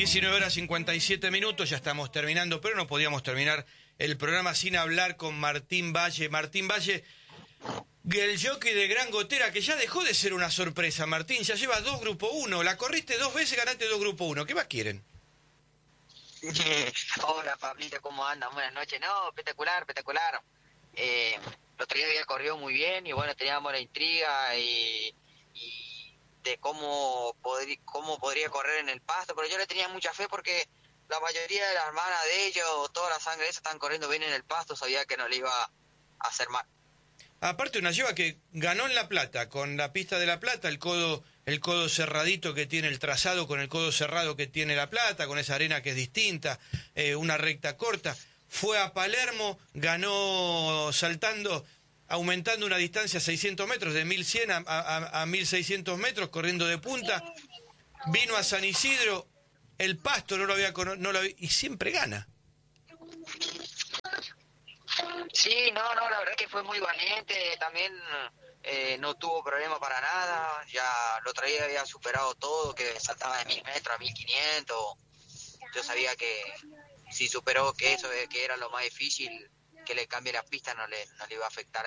19:57, ya estamos terminando, pero no podíamos terminar el programa sin hablar con Martín Valle. Martín Valle, el jockey de Gran Gotera, que ya dejó de ser una sorpresa, Martín, ya lleva 2 Grupo 1, la corriste 2 veces, ganaste 2 Grupo 1, ¿qué más quieren? Hola Pablito, ¿cómo andan? Buenas noches. No, espectacular, espectacular. El otro día había corrido muy bien y bueno, teníamos la intriga y de cómo podría correr en el pasto, pero yo le tenía mucha fe porque la mayoría de las hermanas de ellos, toda la sangre esa, están corriendo bien en el pasto, sabía que no le iba a hacer mal. Aparte una lleva que ganó en La Plata, con la pista de La Plata, el codo cerradito que tiene el trazado, con el codo cerrado que tiene La Plata, con esa arena que es distinta, una recta corta. Fue a Palermo, ganó saltando, aumentando una distancia a 600 metros, de 1100 a 1600 metros, corriendo de punta. Vino a San Isidro, el pasto no lo había y siempre gana. Sí, no, la verdad que fue muy valiente, también no tuvo problema para nada, ya el otro día había superado todo, que saltaba de 1000 metros a 1500, yo sabía que si superó que eso, que era lo más difícil, que le cambie la pista no le iba a afectar